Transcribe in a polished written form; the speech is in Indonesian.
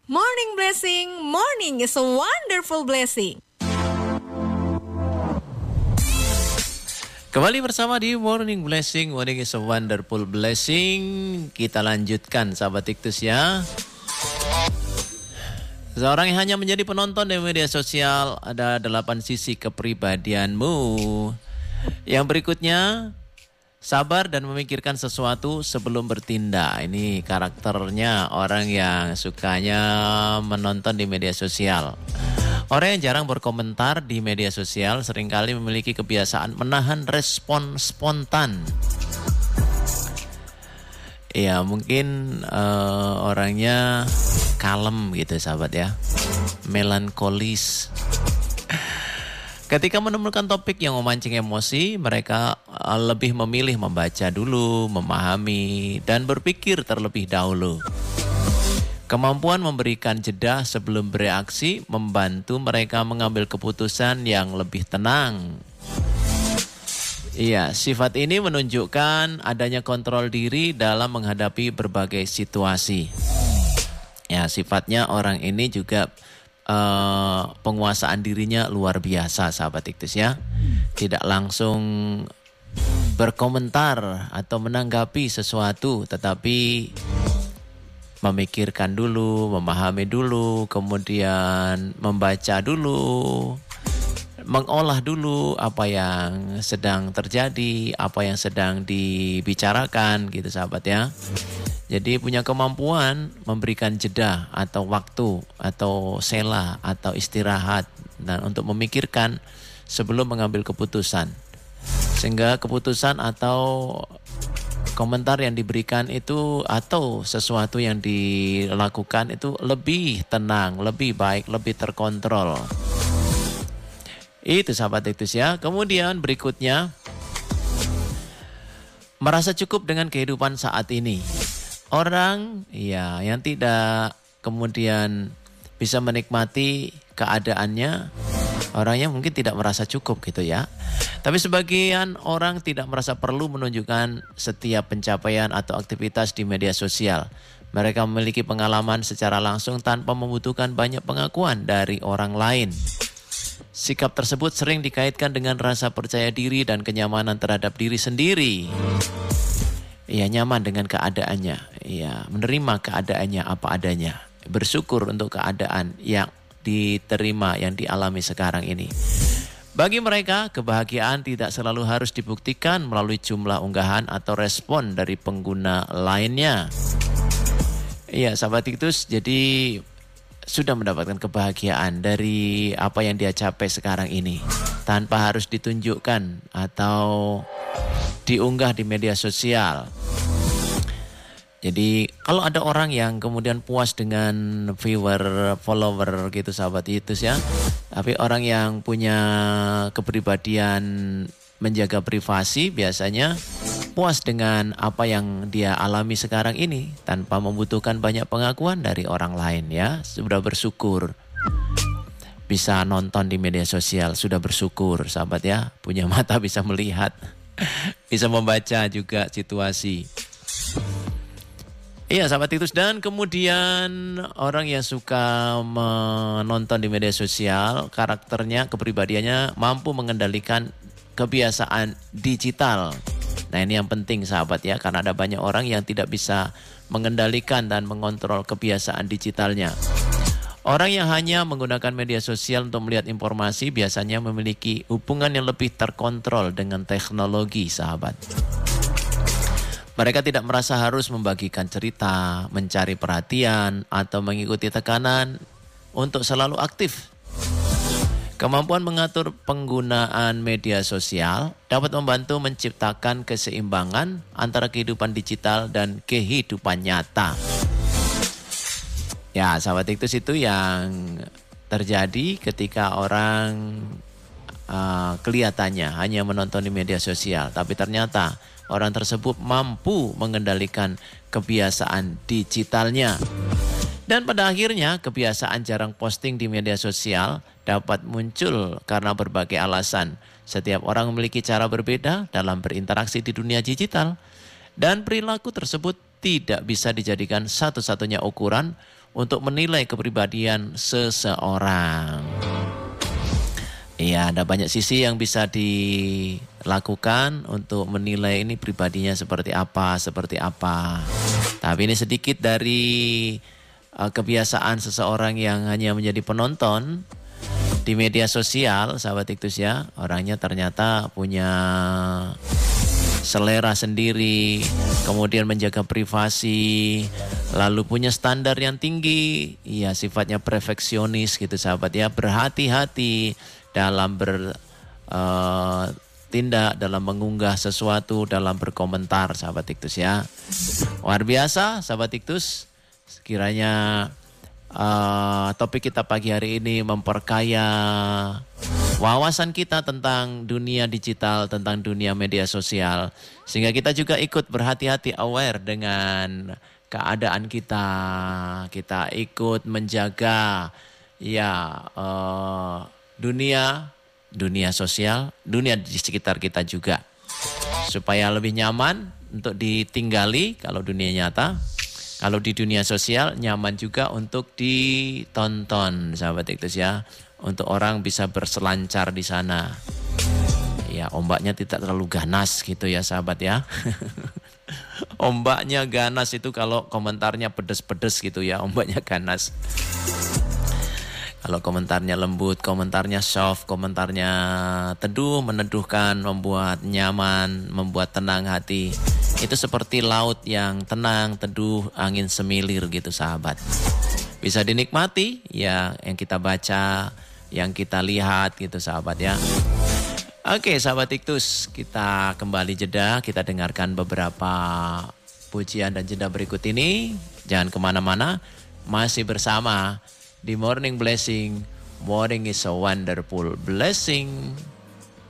Morning blessing, morning is a wonderful blessing. Kembali bersama di Morning Blessing, morning is a wonderful blessing. Kita lanjutkan sahabat Iktus ya. Seorang yang hanya menjadi penonton di media sosial, ada 8 sisi kepribadianmu. Yang berikutnya, sabar dan memikirkan sesuatu sebelum bertindak. Ini karakternya orang yang sukanya menonton di media sosial. Orang yang jarang berkomentar di media sosial seringkali memiliki kebiasaan menahan respon spontan. Ya mungkin orangnya kalem gitu sahabat ya. Melankolis. Ketika menemukan topik yang memancing emosi, mereka lebih memilih membaca dulu, memahami, dan berpikir terlebih dahulu. Kemampuan memberikan jeda sebelum bereaksi membantu mereka mengambil keputusan yang lebih tenang. Iya, sifat ini menunjukkan adanya kontrol diri dalam menghadapi berbagai situasi. Ya, sifatnya orang ini juga penguasaan dirinya luar biasa sahabat Iktus ya. Tidak langsung berkomentar atau menanggapi sesuatu, tetapi memikirkan dulu, memahami dulu, kemudian membaca dulu, mengolah dulu apa yang sedang terjadi, apa yang sedang dibicarakan gitu sahabat ya. Jadi punya kemampuan memberikan jeda atau waktu atau sela atau istirahat dan untuk memikirkan sebelum mengambil keputusan. Sehingga keputusan atau komentar yang diberikan itu atau sesuatu yang dilakukan itu lebih tenang, lebih baik, lebih terkontrol. Itu sahabat Iktus ya. Kemudian berikutnya, merasa cukup dengan kehidupan saat ini. Orang ya yang tidak kemudian bisa menikmati keadaannya, orangnya mungkin tidak merasa cukup gitu ya. Tapi sebagian orang tidak merasa perlu menunjukkan setiap pencapaian atau aktivitas di media sosial. Mereka memiliki pengalaman secara langsung tanpa membutuhkan banyak pengakuan dari orang lain. Sikap tersebut sering dikaitkan dengan rasa percaya diri dan kenyamanan terhadap diri sendiri. Ia nyaman dengan keadaannya, ia menerima keadaannya apa adanya, bersyukur untuk keadaan yang diterima, yang dialami sekarang ini. Bagi mereka, kebahagiaan tidak selalu harus dibuktikan melalui jumlah unggahan atau respon dari pengguna lainnya. Iya, sahabat Iktus, jadi sudah mendapatkan kebahagiaan dari apa yang dia capai sekarang ini, tanpa harus ditunjukkan atau diunggah di media sosial. Jadi kalau ada orang yang kemudian puas dengan viewer, follower gitu sahabat itu ya, tapi orang yang punya kepribadian menjaga privasi biasanya puas dengan apa yang dia alami sekarang ini tanpa membutuhkan banyak pengakuan dari orang lain ya, sudah bersyukur. Bisa nonton di media sosial, sudah bersyukur sahabat ya, punya mata bisa melihat. Bisa membaca juga situasi. Iya sahabat Titus, dan kemudian orang yang suka menonton di media sosial, karakternya, kepribadiannya mampu mengendalikan kebiasaan digital. Nah ini yang penting sahabat ya, karena ada banyak orang yang tidak bisa mengendalikan dan mengontrol kebiasaan digitalnya. Orang yang hanya menggunakan media sosial untuk melihat informasi biasanya memiliki hubungan yang lebih terkontrol dengan teknologi, sahabat. Mereka tidak merasa harus membagikan cerita, mencari perhatian, atau mengikuti tekanan untuk selalu aktif. Kemampuan mengatur penggunaan media sosial dapat membantu menciptakan keseimbangan antara kehidupan digital dan kehidupan nyata. Ya, sahabat Iktus, itu yang terjadi ketika orang kelihatannya hanya menonton di media sosial, tapi ternyata orang tersebut mampu mengendalikan kebiasaan digitalnya. Dan pada akhirnya kebiasaan jarang posting di media sosial dapat muncul karena berbagai alasan. Setiap orang memiliki cara berbeda dalam berinteraksi di dunia digital, dan perilaku tersebut tidak bisa dijadikan satu-satunya ukuran untuk menilai kepribadian seseorang. Iya, ada banyak sisi yang bisa dilakukan untuk menilai ini pribadinya seperti apa. Tapi ini sedikit dari kebiasaan seseorang yang hanya menjadi penonton di media sosial, sahabat Iktus ya. Orangnya ternyata punya selera sendiri, kemudian menjaga privasi, lalu punya standar yang tinggi, iya sifatnya perfeksionis gitu sahabat ya. Berhati-hati dalam bertindak, dalam mengunggah sesuatu, dalam berkomentar sahabat Iktus ya. Luar biasa sahabat Iktus, sekiranya topik kita pagi hari ini memperkaya wawasan kita tentang dunia digital, tentang dunia media sosial. Sehingga kita juga ikut berhati-hati, aware dengan keadaan kita. Kita ikut menjaga dunia sosial, dunia di sekitar kita juga. Supaya lebih nyaman untuk ditinggali kalau dunia nyata. Kalau di dunia sosial nyaman juga untuk ditonton sahabat Iktus ya. Untuk orang bisa berselancar di sana. Ya, ombaknya tidak terlalu ganas gitu ya sahabat ya. Ombaknya ganas itu kalau komentarnya pedes-pedes gitu ya, ombaknya ganas. Kalau komentarnya lembut, komentarnya soft, komentarnya teduh, meneduhkan, membuat nyaman, membuat tenang hati. Itu seperti laut yang tenang, teduh, angin semilir gitu sahabat. Bisa dinikmati ya yang kita baca, yang kita lihat gitu sahabat ya. Oke sahabat Iktus, kita kembali jeda, kita dengarkan beberapa pujian dan jeda berikut ini. Jangan kemana-mana, masih bersama di Morning Blessing. Morning is a wonderful blessing.